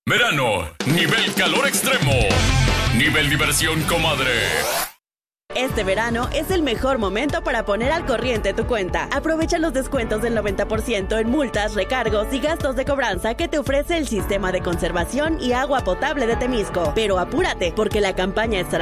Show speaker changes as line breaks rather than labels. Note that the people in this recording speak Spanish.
Verano, nivel calor extremo. Nivel diversión, comadre.
Este verano es el mejor momento para poner al corriente tu cuenta. Aprovecha los descuentos del 90% en multas, recargos y gastos de cobranza que te ofrece el Sistema de Conservación y Agua Potable de Temisco. Pero apúrate, porque la campaña estará